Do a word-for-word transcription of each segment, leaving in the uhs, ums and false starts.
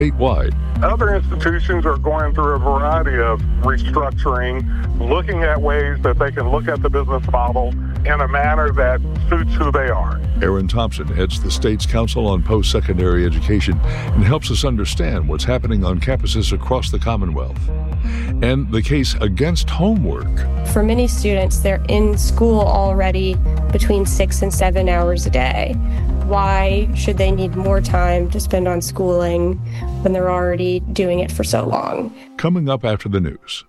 statewide. Other institutions are going through a variety of restructuring, looking at ways that they can look at the business model in a manner that suits who they are. Aaron Thompson heads the state's Council on Post-Secondary Education and helps us understand what's happening on campuses across the Commonwealth. And the case against homework. For many students, they're in school already between six and seven hours a day. Why should they need more time to spend on schooling when they're already doing it for so long? Coming up after the news.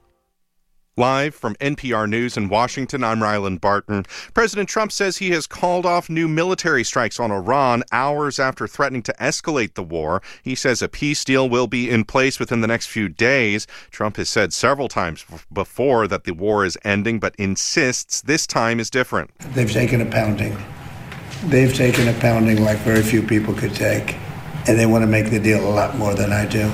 Live from N P R News in Washington, I'm Ryland Barton. President Trump says he has called off new military strikes on Iran hours after threatening to escalate the war. He says a peace deal will be in place within the next few days. Trump has said several times before that the war is ending, but insists this time is different. They've taken a pounding. They've taken a pounding like very few people could take, and they want to make the deal a lot more than I do.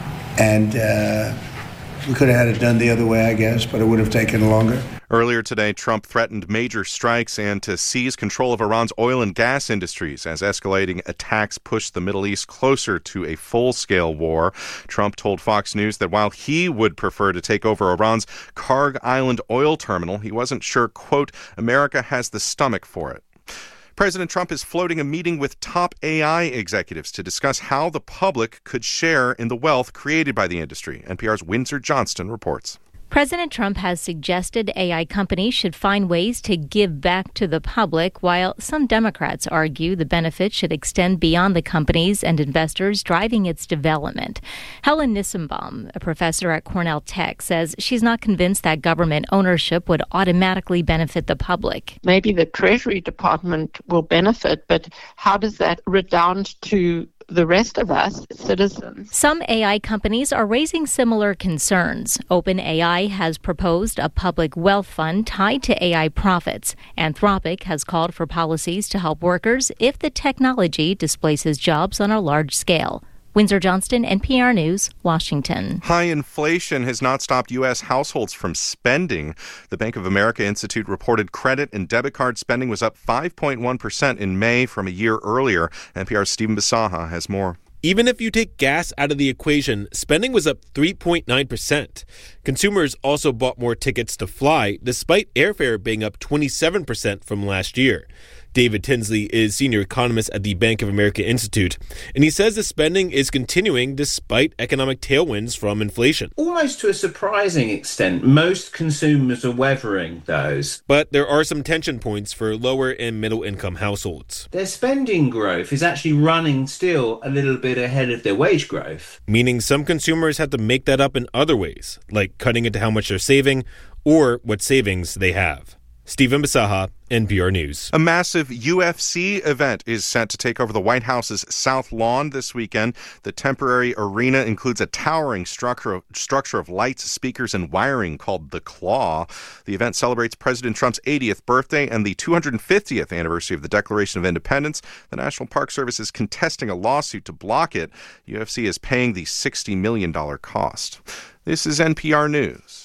And uh, we could have had it done the other way, I guess, but it would have taken longer. Earlier today, Trump threatened major strikes and to seize control of Iran's oil and gas industries as escalating attacks pushed the Middle East closer to a full-scale war. Trump told Fox News that while he would prefer to take over Iran's Karg Island oil terminal, he wasn't sure, quote, America has the stomach for it. President Trump is floating a meeting with top A I executives to discuss how the public could share in the wealth created by the industry. N P R's Windsor Johnston reports. President Trump has suggested A I companies should find ways to give back to the public, while some Democrats argue the benefit should extend beyond the companies and investors driving its development. Helen Nissenbaum, a professor at Cornell Tech, says she's not convinced that government ownership would automatically benefit the public. Maybe the Treasury Department will benefit, but how does that redound to the rest of us, citizens? Some A I companies are raising similar concerns. OpenAI has proposed a public wealth fund tied to A I profits. Anthropic has called for policies to help workers if the technology displaces jobs on a large scale. Windsor Johnston, N P R News, Washington. High inflation has not stopped U S households from spending. The Bank of America Institute reported credit and debit card spending was up five point one percent in May from a year earlier. N P R's Stephen Bisaha has more. Even if you take gas out of the equation, spending was up three point nine percent. Consumers also bought more tickets to fly, despite airfare being up twenty-seven percent from last year. David Tinsley is senior economist at the Bank of America Institute, and he says the spending is continuing despite economic tailwinds from inflation. Almost to a surprising extent, most consumers are weathering those. But there are some tension points for lower and middle income households. Their spending growth is actually running still a little bit ahead of their wage growth. Meaning some consumers have to make that up in other ways, like cutting into how much they're saving or what savings they have. Stephen Bisaha, N P R News. A massive U F C event is set to take over the White House's South Lawn this weekend. The temporary arena includes a towering structure of, structure of lights, speakers, and wiring called The Claw. The event celebrates President Trump's eightieth birthday and the two hundred fiftieth anniversary of the Declaration of Independence. The National Park Service is contesting a lawsuit to block it. U F C is paying the sixty million dollars cost. This is N P R News.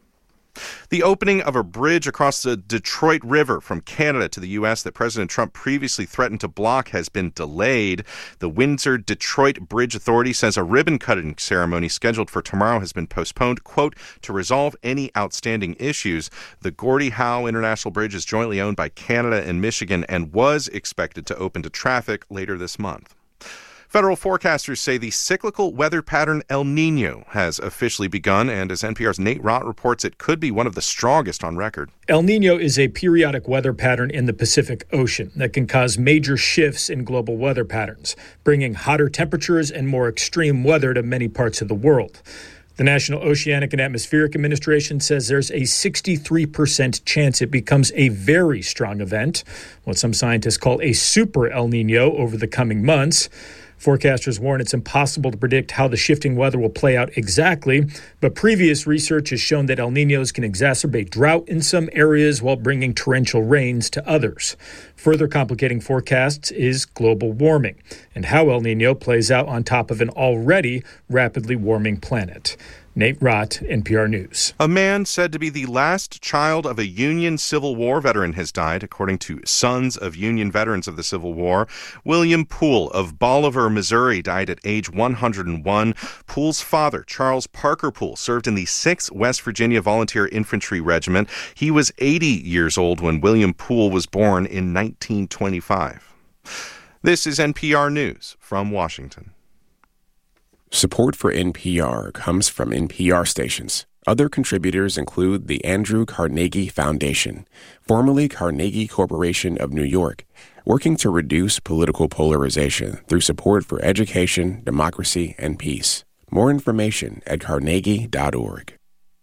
The opening of a bridge across the Detroit River from Canada to the U S that President Trump previously threatened to block has been delayed. The Windsor-Detroit Bridge Authority says a ribbon-cutting ceremony scheduled for tomorrow has been postponed, quote, to resolve any outstanding issues. The Gordie Howe International Bridge is jointly owned by Canada and Michigan and was expected to open to traffic later this month. Federal forecasters say the cyclical weather pattern El Nino has officially begun, and as N P R's Nate Rott reports, it could be one of the strongest on record. El Nino is a periodic weather pattern in the Pacific Ocean that can cause major shifts in global weather patterns, bringing hotter temperatures and more extreme weather to many parts of the world. The National Oceanic and Atmospheric Administration says there's a sixty-three percent chance it becomes a very strong event, what some scientists call a super El Nino, over the coming months. Forecasters warn it's impossible to predict how the shifting weather will play out exactly, but previous research has shown that El Niños can exacerbate drought in some areas while bringing torrential rains to others. Further complicating forecasts is global warming and how El Nino plays out on top of an already rapidly warming planet. Nate Rott, N P R News. A man said to be the last child of a Union Civil War veteran has died, according to Sons of Union Veterans of the Civil War. William Poole of Bolivar, Missouri, died at age one hundred one. Poole's father, Charles Parker Poole, served in the sixth West Virginia Volunteer Infantry Regiment. He was eighty years old when William Poole was born in nineteen twenty-five. This is N P R News from Washington. Support for N P R comes from N P R stations. Other contributors include the Andrew Carnegie Foundation, formerly Carnegie Corporation of New York, working to reduce political polarization through support for education, democracy, and peace. More information at carnegie dot org.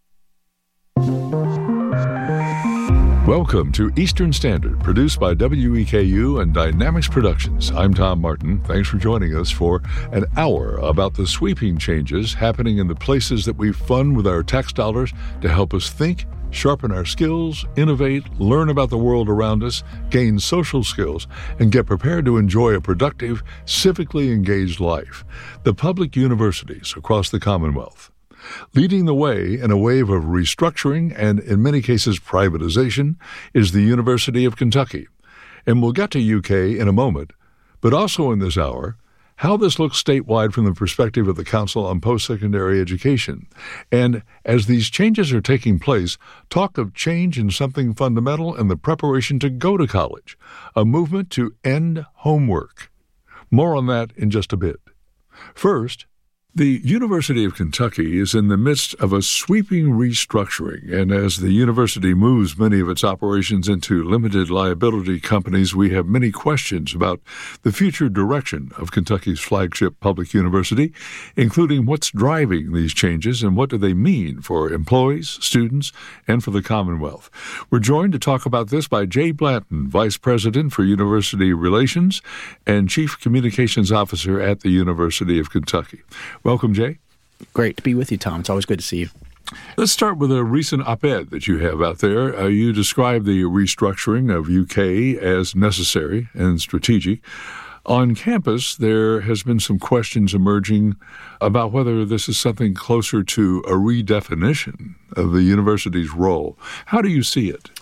Welcome to Eastern Standard, produced by W E K U and Dynamics Productions. I'm Tom Martin. Thanks for joining us for an hour about the sweeping changes happening in the places that we fund with our tax dollars to help us think, sharpen our skills, innovate, learn about the world around us, gain social skills, and get prepared to enjoy a productive, civically engaged life. The public universities across the Commonwealth. Leading the way in a wave of restructuring and, in many cases, privatization is the University of Kentucky. And we'll get to U K in a moment, but also in this hour, how this looks statewide from the perspective of the Council on Post-Secondary Education. And as these changes are taking place, talk of change in something fundamental in the preparation to go to college, a movement to end homework. More on that in just a bit. First, the University of Kentucky is in the midst of a sweeping restructuring, and as the university moves many of its operations into limited liability companies, we have many questions about the future direction of Kentucky's flagship public university, including what's driving these changes and what do they mean for employees, students, and for the Commonwealth. We're joined to talk about this by Jay Blanton, Vice President for University Relations and Chief Communications Officer at the University of Kentucky. Welcome, Jay. Great to be with you, Tom. It's always good to see you. Let's start with a recent op-ed that you have out there. Uh, you describe the restructuring of U K as necessary and strategic. On campus, there has been some questions emerging about whether this is something closer to a redefinition of the university's role. How do you see it?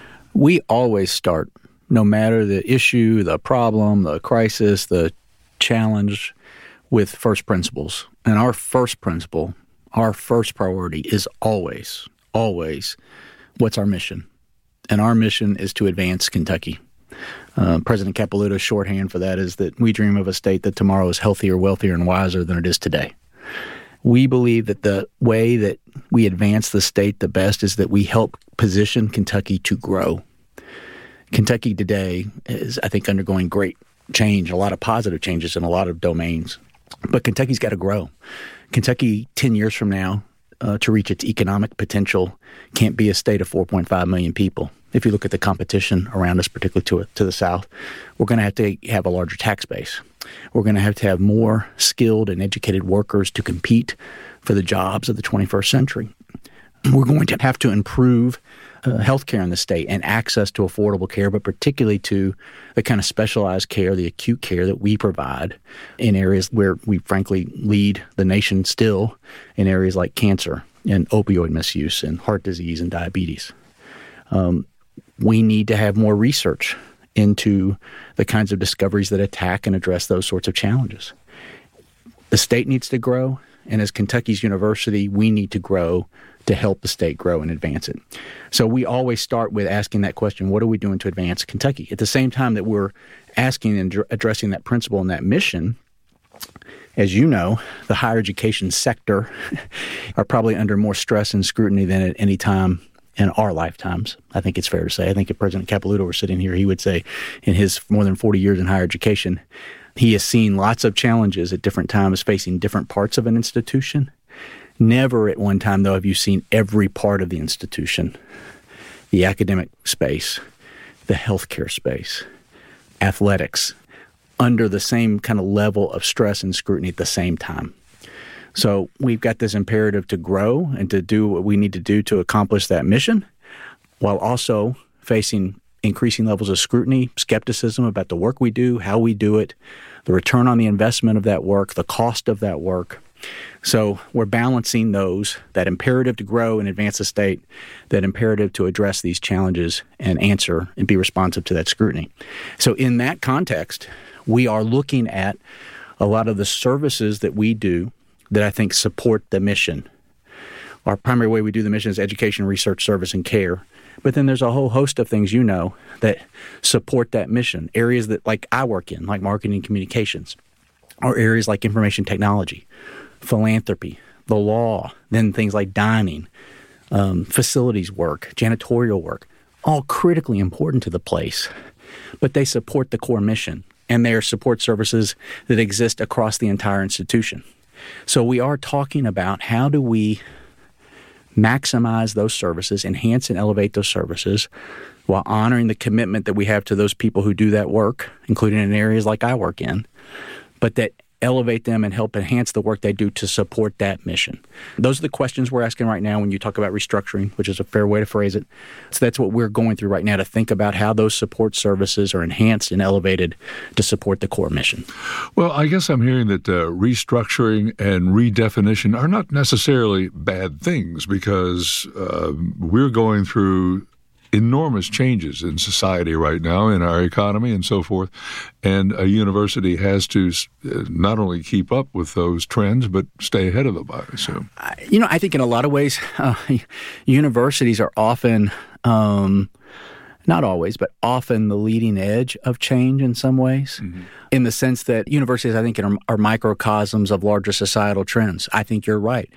We always start, no matter the issue, the problem, the crisis, the challenge, with first principles. And our first principle, our first priority is always, always, what's our mission? And our mission is to advance Kentucky. Uh, President Capilouto's shorthand for that is that we dream of a state that tomorrow is healthier, wealthier, and wiser than it is today. We believe that the way that we advance the state the best is that we help position Kentucky to grow. Kentucky today is, I think, undergoing great change, a lot of positive changes in a lot of domains. But Kentucky's got to grow. Kentucky, ten years from now, uh, to reach its economic potential, can't be a state of four point five million people. If you look at the competition around us, particularly to, to the south, we're going to have to have a larger tax base. We're going to have to have more skilled and educated workers to compete for the jobs of the twenty-first century. We're going to have to improve uh, health care in the state and access to affordable care, but particularly to the kind of specialized care, the acute care that we provide in areas where we frankly lead the nation still, in areas like cancer and opioid misuse and heart disease and diabetes. Um, we need to have more research into the kinds of discoveries that attack and address those sorts of challenges. The state needs to grow, and as Kentucky's university, we need to grow to help the state grow and advance it. So we always start with asking that question, what are we doing to advance Kentucky? At the same time that we're asking and addressing that principle and that mission, as you know, the higher education sector are probably under more stress and scrutiny than at any time in our lifetimes. I think it's fair to say. I think if President Capilouto were sitting here, he would say in his more than forty years in higher education, he has seen lots of challenges at different times facing different parts of an institution. Never at one time, though, have you seen every part of the institution, the academic space, the healthcare space, athletics, under the same kind of level of stress and scrutiny at the same time. So we've got this imperative to grow and to do what we need to do to accomplish that mission, while also facing increasing levels of scrutiny, skepticism about the work we do, how we do it, the return on the investment of that work, the cost of that work. So we're balancing those, that imperative to grow and advance the state, that imperative to address these challenges and answer and be responsive to that scrutiny. So in that context, we are looking at a lot of the services that we do that I think support the mission. Our primary way we do the mission is education, research, service, and care. But then there's a whole host of things, you know, that support that mission. Areas that, like I work in, like marketing and communications, or areas like information technology, philanthropy, the law, then things like dining, um, facilities work, janitorial work, all critically important to the place. But they support the core mission, and they are support services that exist across the entire institution. So we are talking about how do we maximize those services, enhance and elevate those services, while honoring the commitment that we have to those people who do that work, including in areas like I work in, but that elevate them and help enhance the work they do to support that mission. Those are the questions we're asking right now when you talk about restructuring, which is a fair way to phrase it. So that's what we're going through right now, to think about how those support services are enhanced and elevated to support the core mission. Well, I guess I'm hearing that uh, restructuring and redefinition are not necessarily bad things, because uh, we're going through enormous changes in society right now, in our economy and so forth. And a university has to not only keep up with those trends, but stay ahead of them, I assume. You know, I think in a lot of ways, uh, universities are often, um, not always, but often the leading edge of change in some ways, mm-hmm. in the sense that universities, I think, are, are microcosms of larger societal trends. I think you're right.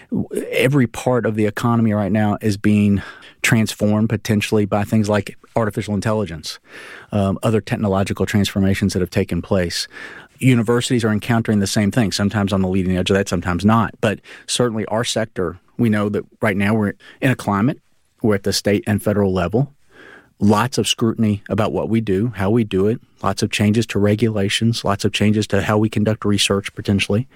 Every part of the economy right now is being transformed potentially by things like artificial intelligence, um, other technological transformations that have taken place. Universities are encountering the same thing, sometimes on the leading edge of that, sometimes not. But certainly our sector, we know that right now we're in a climate, we're at the state and federal level, lots of scrutiny about what we do, how we do it, lots of changes to regulations, lots of changes to how we conduct research potentially.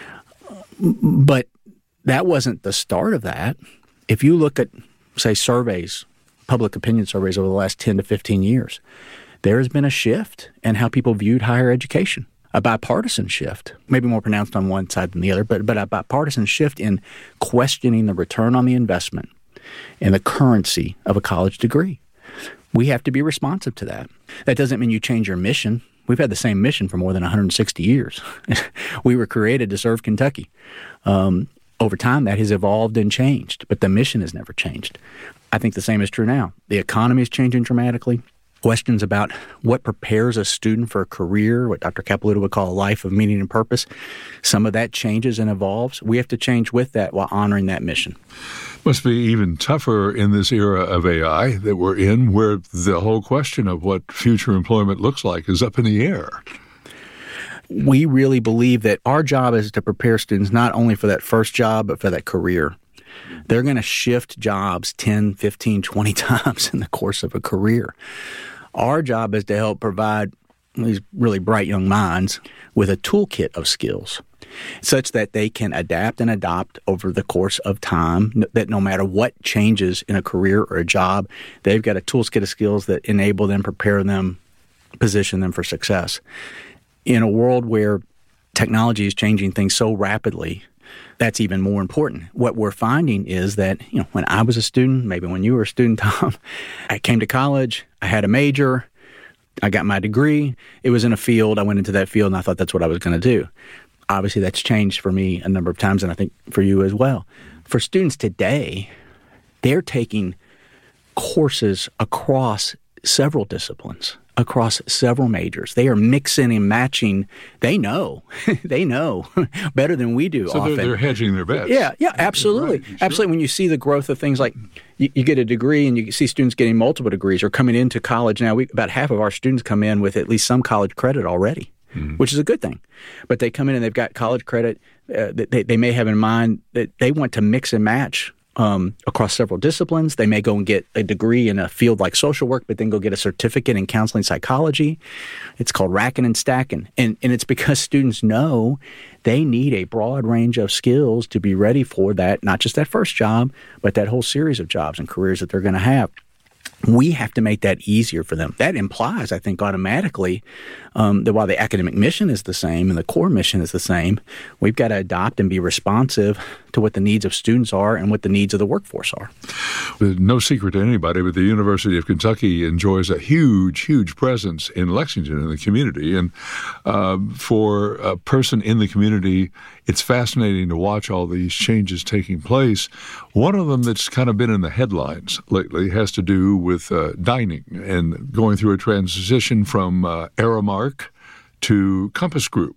But that wasn't the start of that. If you look at, say, surveys, public opinion surveys over the last ten to fifteen years, there has been a shift in how people viewed higher education, a bipartisan shift, maybe more pronounced on one side than the other, but, but a bipartisan shift in questioning the return on the investment and the currency of a college degree. We have to be responsive to that. That doesn't mean you change your mission. We've had the same mission for more than one hundred sixty years. We were created to serve Kentucky. Um, over time, that has evolved and changed, but the mission has never changed. I think the same is true now. The economy is changing dramatically. Questions about what prepares a student for a career, what Doctor Capilouto would call a life of meaning and purpose, some of that changes and evolves. We have to change with that while honoring that mission. Must be even tougher in this era of A I that we're in, where the whole question of what future employment looks like is up in the air. We really believe that our job is to prepare students not only for that first job, but for that career. They're going to shift jobs ten, fifteen, twenty times in the course of a career. Our job is to help provide these really bright young minds with a toolkit of skills such that they can adapt and adopt over the course of time, that no matter what changes in a career or a job, they've got a toolkit of skills that enable them, prepare them, position them for success. In a world where technology is changing things so rapidly, that's even more important. What we're finding is that, you know, when I was a student, maybe when you were a student, Tom, I came to college, I had a major, I got my degree. It was in a field. I went into that field and I thought that's what I was going to do. Obviously, that's changed for me a number of times, and I think for you as well. For students today, they're taking courses across several disciplines, across several majors. They are mixing and matching. They know. they know better than we do so often. They're, they're hedging their bets. Yeah, yeah, absolutely. Right, sure. Absolutely. When you see the growth of things like you, you get a degree and you see students getting multiple degrees or coming into college now, we, about half of our students come in with at least some college credit already, mm-hmm. which is a good thing. But they come in and they've got college credit. Uh, they, they may have in mind that they want to mix and match Um, across several disciplines. They may go and get a degree in a field like social work, but then go get a certificate in counseling psychology. It's called racking and stacking. And, and it's because students know they need a broad range of skills to be ready for that, not just that first job, but that whole series of jobs and careers that they're going to have. We have to make that easier for them. That implies, I think, automatically um, that while the academic mission is the same and the core mission is the same, we've got to adopt and be responsive to what the needs of students are and what the needs of the workforce are. No secret to anybody, but the University of Kentucky enjoys a huge, huge presence in Lexington in the community. And uh, for a person in the community, it's fascinating to watch all these changes taking place. One of them that's kind of been in the headlines lately has to do with uh, dining and going through a transition from uh, Aramark to Compass Group.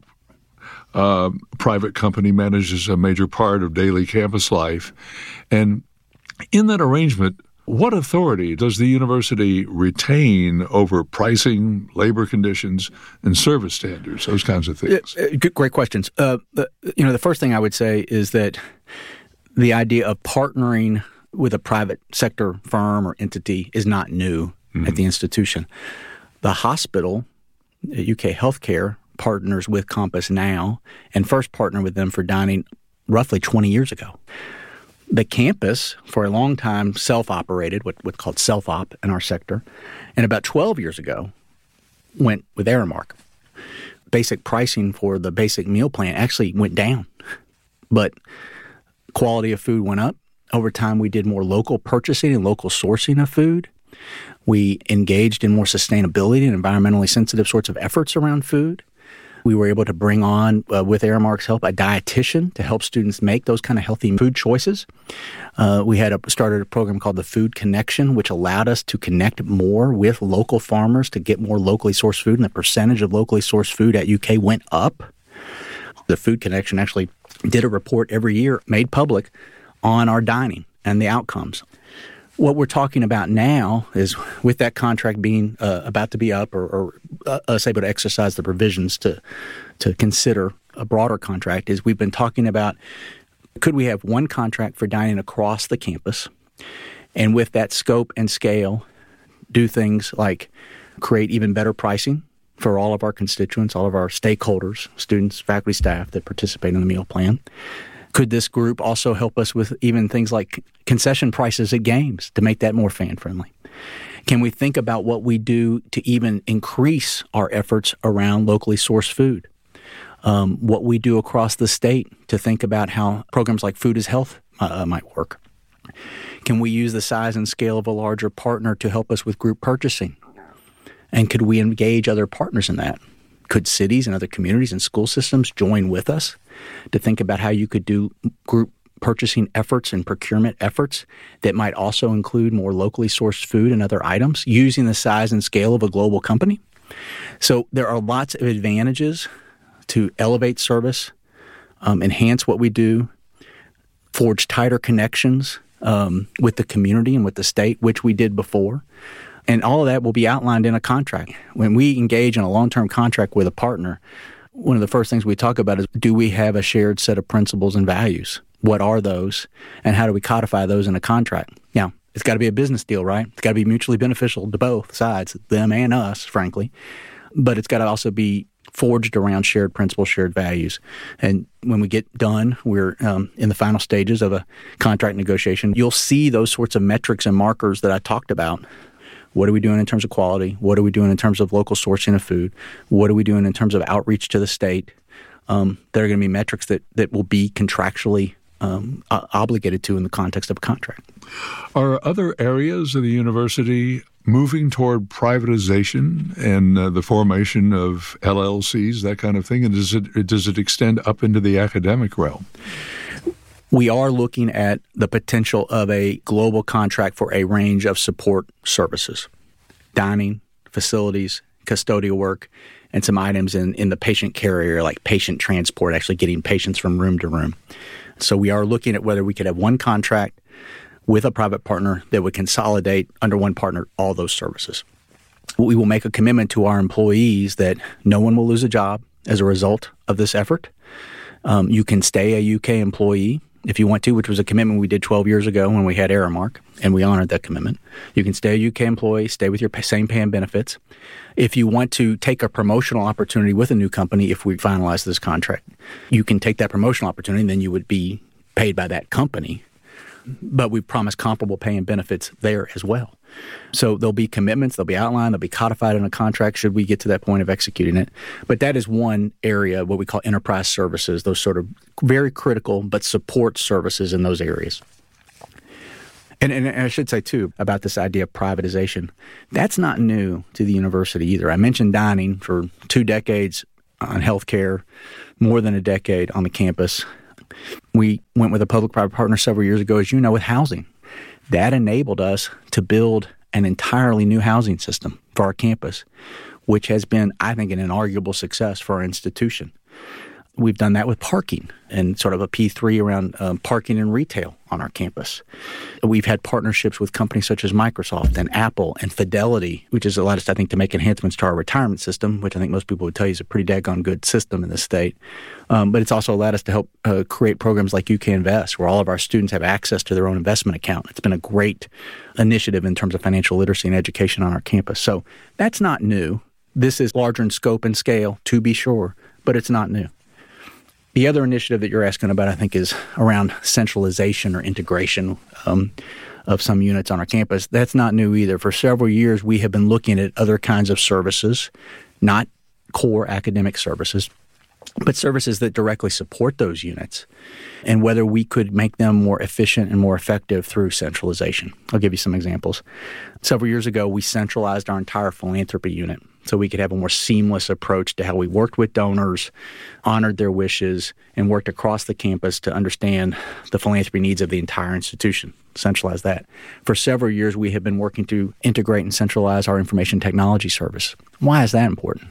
Uh, a private company manages a major part of daily campus life. And in that arrangement, what authority does the university retain over pricing, labor conditions, and service standards, those kinds of things? Uh, uh, great questions. Uh, the, you know, the first thing I would say is that the idea of partnering with a private sector firm or entity is not new mm-hmm. at the institution. The hospital, U K Healthcare, partners with Compass now and first partnered with them for dining roughly twenty years ago. The campus, for a long time, self-operated, what, what's called self-op in our sector, and about twelve years ago went with Aramark. Basic pricing for the basic meal plan actually went down, but quality of food went up. Over time, we did more local purchasing and local sourcing of food. We engaged in more sustainability and environmentally sensitive sorts of efforts around food. We were able to bring on, uh, with Aramark's help, a dietitian to help students make those kind of healthy food choices. Uh, we had a, started a program called the Food Connection, which allowed us to connect more with local farmers to get more locally sourced food, and the percentage of locally sourced food at U K went up. The Food Connection actually did a report every year made public on our dining and the outcomes. What we're talking about now is, with that contract being uh, about to be up, or, or uh, us able to exercise the provisions to to consider a broader contract, is we've been talking about, could we have one contract for dining across the campus, and with that scope and scale, do things like create even better pricing for all of our constituents, all of our stakeholders, students, faculty, staff that participate in the meal plan. Could this group also help us with even things like concession prices at games to make that more fan-friendly? Can we think about what we do to even increase our efforts around locally sourced food? Um, what we do across the state to think about how programs like Food is Health uh, might work? Can we use the size and scale of a larger partner to help us with group purchasing? And could we engage other partners in that? Could cities and other communities and school systems join with us to think about how you could do group purchasing efforts and procurement efforts that might also include more locally sourced food and other items using the size and scale of a global company? So there are lots of advantages to elevate service, um, enhance what we do, forge tighter connections um, with the community and with the state, which we did before. And all of that will be outlined in a contract. When we engage in a long-term contract with a partner, one of the first things we talk about is, do we have a shared set of principles and values? What are those? And how do we codify those in a contract? Now, it's got to be a business deal, right? It's got to be mutually beneficial to both sides, them and us, frankly. But it's got to also be forged around shared principles, shared values. And when we get done, we're um, in the final stages of a contract negotiation. You'll see those sorts of metrics and markers that I talked about. What are we doing in terms of quality? What are we doing in terms of local sourcing of food? What are we doing in terms of outreach to the state? Um, there are going to be metrics that, that will be contractually um, uh, obligated to in the context of a contract. Are other areas of the university moving toward privatization and uh, the formation of L L Cs, that kind of thing? And does it, does it extend up into the academic realm? We are looking at the potential of a global contract for a range of support services, dining, facilities, custodial work, and some items in, in the patient care area, like patient transport, actually getting patients from room to room. So we are looking at whether we could have one contract with a private partner that would consolidate under one partner all those services. We will make a commitment to our employees that no one will lose a job as a result of this effort. Um, you can stay a U K employee if you want to, which was a commitment we did twelve years ago when we had Aramark, and we honored that commitment. You can stay a U K employee, stay with your same pay and benefits. If you want to take a promotional opportunity with a new company, if we finalize this contract, you can take that promotional opportunity, and then you would be paid by that company but we've promised comparable pay and benefits there as well. So there'll be commitments, they'll be outlined, they'll be codified in a contract should we get to that point of executing it. But that is one area, what we call enterprise services, those sort of very critical but support services in those areas. And, and I should say, too, about this idea of privatization, that's not new to the university either. I mentioned dining for two decades on healthcare, more than a decade on the campus. We went with a public-private partner several years ago, as you know, with housing. That enabled us to build an entirely new housing system for our campus, which has been, I think, an inarguable success for our institution. We've done that with parking and sort of a P three around um, parking and retail on our campus. We've had partnerships with companies such as Microsoft and Apple and Fidelity, which has allowed us, I think, to make enhancements to our retirement system, which I think most people would tell you is a pretty daggone good system in this state. Um, but it's also allowed us to help uh, create programs like U K Invest, where all of our students have access to their own investment account. It's been a great initiative in terms of financial literacy and education on our campus. So that's not new. This is larger in scope and scale, to be sure, but it's not new. The other initiative that you're asking about, I think, is around centralization or integration um, of some units on our campus. That's not new either. For several years, we have been looking at other kinds of services, not core academic services, but services that directly support those units, and whether we could make them more efficient and more effective through centralization. I'll give you some examples. Several years ago, we centralized our entire philanthropy unit so we could have a more seamless approach to how we worked with donors, honored their wishes, and worked across the campus to understand the philanthropy needs of the entire institution. Centralize that. For several years, we have been working to integrate and centralize our information technology service. Why is that important?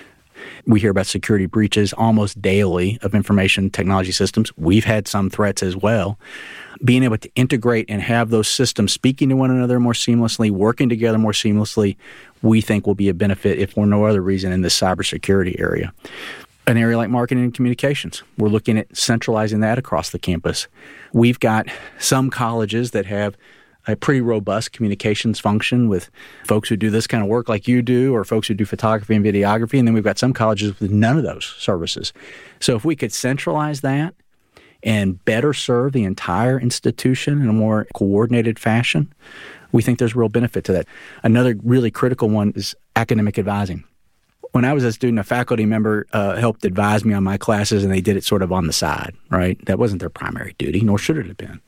We hear about security breaches almost daily of information technology systems. We've had some threats as well. Being able to integrate and have those systems speaking to one another more seamlessly, working together more seamlessly, we think will be a benefit, if for no other reason, in this cybersecurity area. An area like marketing and communications, we're looking at centralizing that across the campus. We've got some colleges that have a pretty robust communications function with folks who do this kind of work like you do, or folks who do photography and videography, and then we've got some colleges with none of those services. So if we could centralize that and better serve the entire institution in a more coordinated fashion, we think there's real benefit to that. Another really critical one is academic advising. When I was a student, a faculty member uh, helped advise me on my classes, and they did it sort of on the side, right? That wasn't their primary duty, nor should it have been.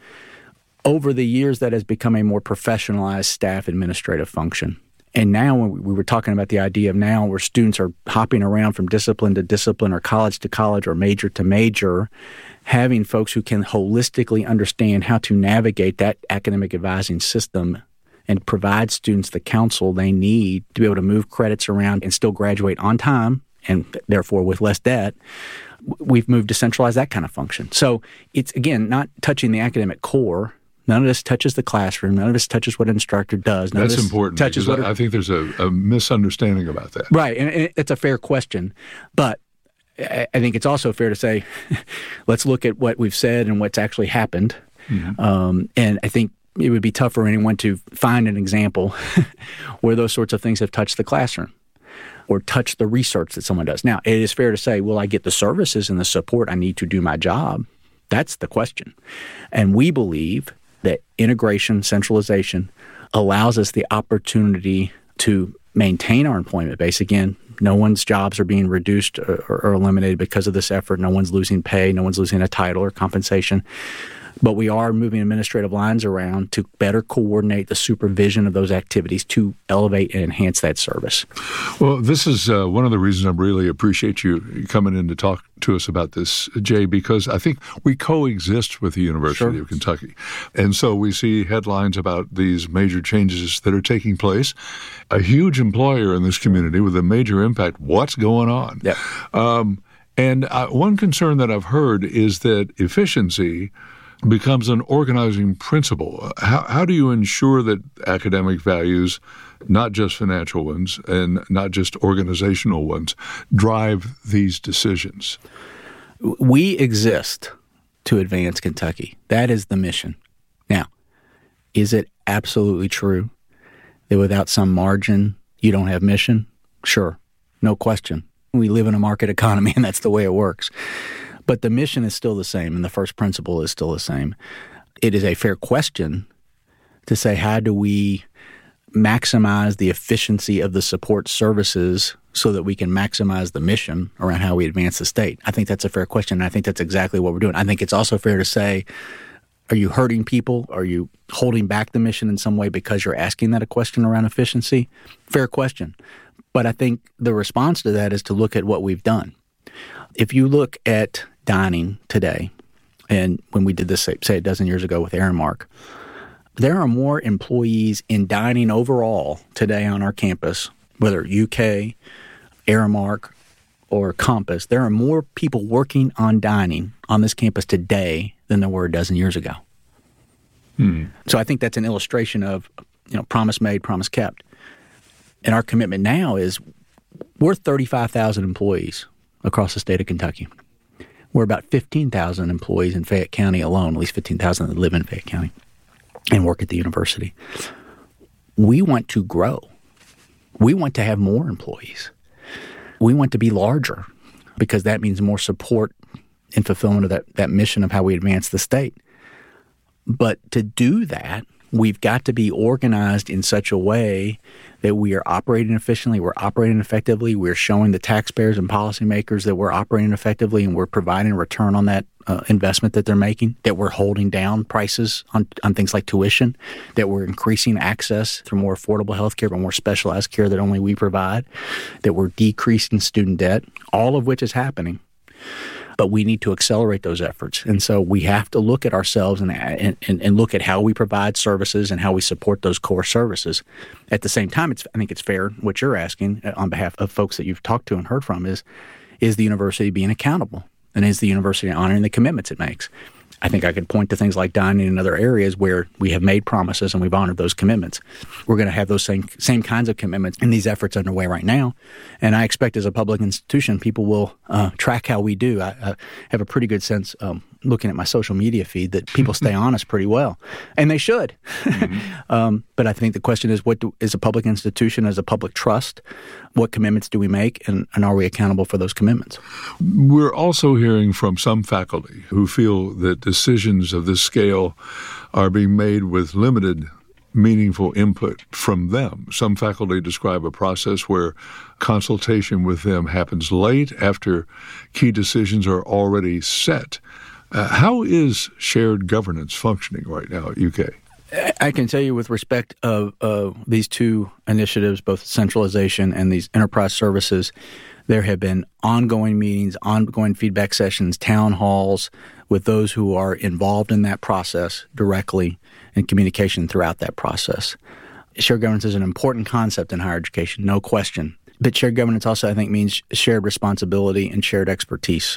Over the years, that has become a more professionalized staff administrative function. And now when we were talking about the idea of now where students are hopping around from discipline to discipline or college to college or major to major, having folks who can holistically understand how to navigate that academic advising system and provide students the counsel they need to be able to move credits around and still graduate on time and therefore with less debt, we've moved to centralize that kind of function. So it's, again, not touching the academic core. None of this touches the classroom. None of this touches what an instructor does. None That's of this important. Touches what I, I think there's a, a misunderstanding about that. Right, and, and it's a fair question. But I, I think it's also fair to say, let's look at what we've said and what's actually happened. Mm-hmm. Um, and I think it would be tough for anyone to find an example where those sorts of things have touched the classroom or touched the research that someone does. Now, it is fair to say, will I get the services and the support I need to do my job? That's the question. And we believe that integration, centralization allows us the opportunity to maintain our employment base. Again, no one's jobs are being reduced or, or eliminated because of this effort. No one's losing pay. No one's losing a title or compensation. But we are moving administrative lines around to better coordinate the supervision of those activities to elevate and enhance that service. Well, this is uh, one of the reasons I really appreciate you coming in to talk to us about this, Jay, because I think we coexist with the University sure. of Kentucky. And so we see headlines about these major changes that are taking place. A huge employer in this community with a major impact. What's going on? Yep. Um, and uh, one concern that I've heard is that efficiency becomes an organizing principle. How, how do you ensure that academic values, not just financial ones and not just organizational ones, drive these decisions? We exist to advance Kentucky. That is the mission. Now, is it absolutely true that without some margin, you don't have mission? Sure, no question. We live in a market economy, and that's the way it works. But the mission is still the same, and the first principle is still the same. it is a fair question to say, how do we maximize the efficiency of the support services so that we can maximize the mission around how we advance the state? I think that's a fair question, and I think that's exactly what we're doing. I think it's also fair to say, are you hurting people? Are you holding back the mission in some way because you're asking that a question around efficiency? Fair question. But I think the response to that is to look at what we've done. If you look at dining today, and when we did this, say, say a dozen years ago with Aramark, there are more employees in dining overall today on our campus, whether U K, Aramark, or Compass. There are more people working on dining on this campus today than there were a dozen years ago. Hmm. So I think that's an illustration of, you know, promise made, promise kept. And our commitment now is we're thirty-five thousand employees across the state of Kentucky. We're about fifteen thousand employees in Fayette County alone, at least fifteen thousand that live in Fayette County and work at the university. We want to grow. We want to have more employees. We want to be larger because that means more support in fulfillment of that, that mission of how we advance the state. But to do that, we've got to be organized in such a way that we are operating efficiently, we're operating effectively, we're showing the taxpayers and policymakers that we're operating effectively and we're providing a return on that uh, investment that they're making, that we're holding down prices on, on things like tuition, that we're increasing access through more affordable health care, but more specialized care that only we provide, that we're decreasing student debt, all of which is happening. But we need to accelerate those efforts. And so we have to look at ourselves and, and, and look at how we provide services and how we support those core services. At the same time, it's, I think it's fair, what you're asking on behalf of folks that you've talked to and heard from is, is the university being accountable? And is the university honoring the commitments it makes? I think I could point to things like dining in other areas where we have made promises and we've honored those commitments. We're going to have those same same kinds of commitments in these efforts underway right now. And I expect as a public institution, people will uh, track how we do. I, I have a pretty good sense, um, looking at my social media feed, that people stay honest pretty well. And they should. Mm-hmm. um, but I think the question is, what do, is a public institution, as a public trust, what commitments do we make, and, and are we accountable for those commitments? We're also hearing from some faculty who feel that decisions of this scale are being made with limited meaningful input from them. Some faculty describe a process where consultation with them happens late after key decisions are already set. Uh, how is shared governance functioning right now at U K? I can tell you with respect of uh, these two initiatives, both centralization and these enterprise services, there have been ongoing meetings, ongoing feedback sessions, town halls with those who are involved in that process directly, and communication throughout that process. Shared governance is an important concept in higher education, no question. But shared governance also, I think, means shared responsibility and shared expertise.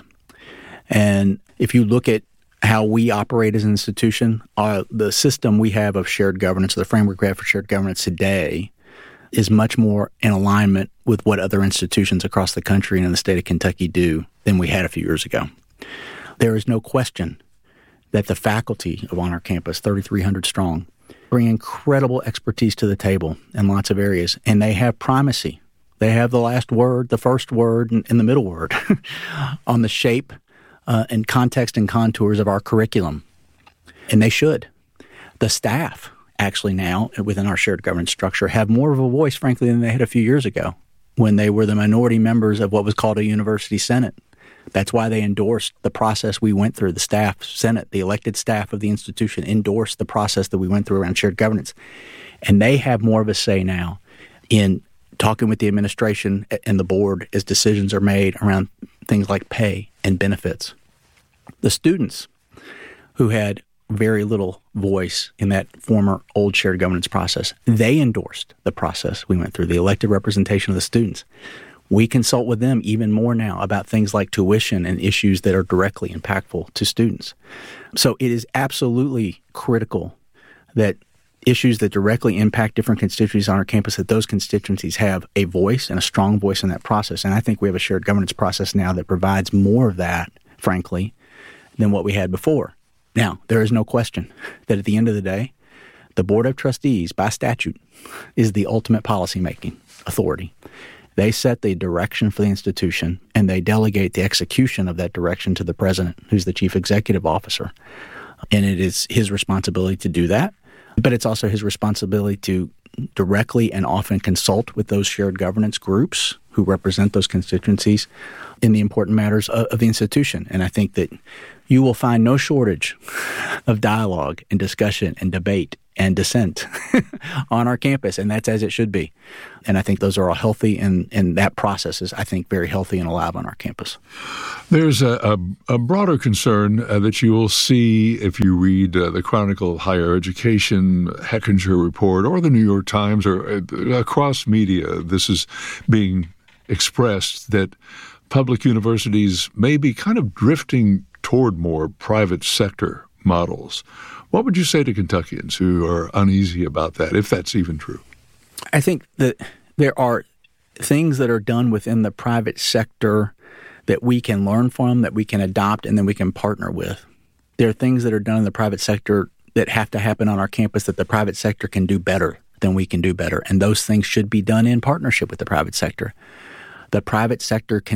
And if you look at how we operate as an institution, uh, the system we have of shared governance, the framework we have for shared governance today, is much more in alignment with what other institutions across the country and in the state of Kentucky do than we had a few years ago. There is no question that the faculty of on our campus, thirty-three hundred strong, bring incredible expertise to the table in lots of areas, and they have primacy. They have the last word, the first word, and, and the middle word on the shape uh, and context and contours of our curriculum, and they should. The staff actually now, within our shared governance structure, have more of a voice, frankly, than they had a few years ago when they were the minority members of what was called a university senate. That's why they endorsed the process we went through. The staff, Senate, the elected staff of the institution endorsed the process that we went through around shared governance. And they have more of a say now in talking with the administration and the board as decisions are made around things like pay and benefits. The students who had very little voice in that former old shared governance process, they endorsed the process we went through, the elected representation of the students. We consult with them even more now about things like tuition and issues that are directly impactful to students. So it is absolutely critical that issues that directly impact different constituencies on our campus, that those constituencies have a voice and a strong voice in that process. And I think we have a shared governance process now that provides more of that, frankly, than what we had before. Now, there is no question that at the end of the day, the Board of Trustees, by statute, is the ultimate policymaking authority. They set the direction for the institution, and they delegate the execution of that direction to the president, who's the chief executive officer. and it is his responsibility to do that. But it's also his responsibility to directly and often consult with those shared governance groups who represent those constituencies in the important matters of, of the institution. And I think that you will find no shortage of dialogue and discussion and debate and dissent on our campus, and that's as it should be. And I think those are all healthy, and, and that process is, I think, very healthy and alive on our campus. There's a, a, a broader concern uh, that you will see if you read uh, the Chronicle of Higher Education, Hechinger Report, or the New York Times, or uh, across media. This is being expressed that public universities may be kind of drifting toward more private sector models. What would you say to Kentuckians who are uneasy about that, if that's even true? I think that there are things that are done within the private sector that we can learn from, that we can adopt, and then we can partner with. There are things that are done in the private sector that have to happen on our campus that the private sector can do better than we can do better, and those things should be done in partnership with the private sector. The private sector can